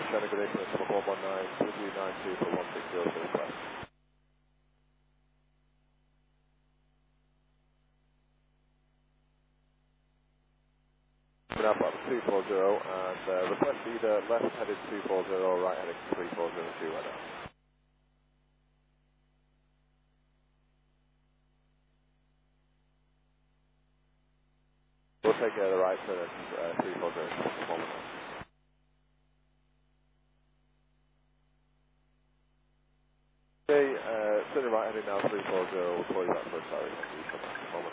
China Grenadier, number 119, 2392 for 160 for request. Now, 240 and request either left headed 240 or right headed 3402 right now. We'll take the right turn at 340 moment. Okay, turning right heading now 340, we'll call you back for a sorry. Moment.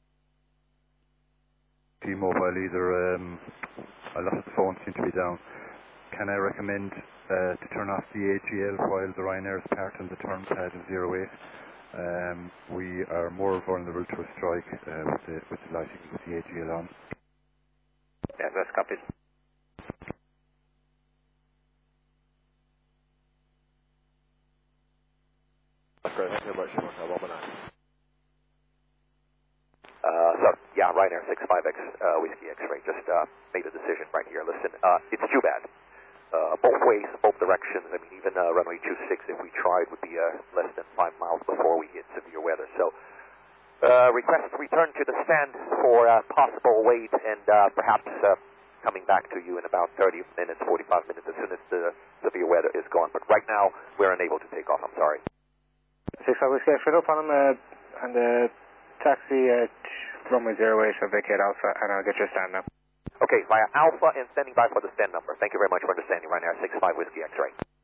T-Mobile either, a lot of the phones seem to be down. Can I recommend to turn off the AGL while the Ryanair is parked on the turn pad of 08? We are more vulnerable to a strike with the lighting with the AGL on. Yeah, that's copied. That's great, thank you very much. So, yeah, Ryanair 65X, Whiskey X-Ray, just made a decision right here. Listen, it's too bad. Both ways, both directions. I mean, even runway 26, if we tried, would be less than 5 miles before we hit severe weather. So, request return to the stand for possible wait and perhaps coming back to you in about 30 minutes, 45 minutes as soon as the severe weather is gone. But right now, we're unable to take off. I'm sorry. 65 Whiskey X-Ray, no problem. And the taxi at runway 08 shall vacate Alpha, and I'll get your stand now. Okay, via Alpha and standing by for the stand number. Thank you very much for understanding. Ryanair 65 Whiskey X-Ray.